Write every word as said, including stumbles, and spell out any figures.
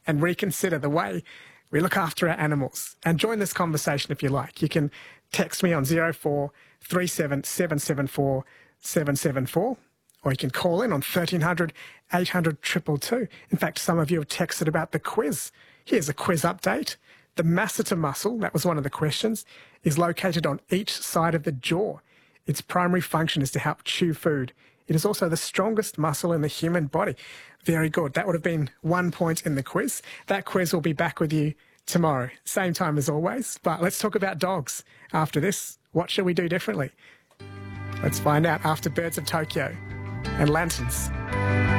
and reconsider the way we look after our animals. And join this conversation if you like. You can text me on zero four three seven seven seven four seven seven four, or you can call in on thirteen hundred eight hundred two two two. In fact, some of you have texted about the quiz. Here's a quiz update. The masseter muscle, that was one of the questions, is located on each side of the jaw. Its primary function is to help chew food. It is also the strongest muscle in the human body. Very good. That would have been one point in the quiz. That quiz will be back with you tomorrow, same time as always. But let's talk about dogs. After this, what shall we do differently? Let's find out after Birds of Tokyo and Lanterns.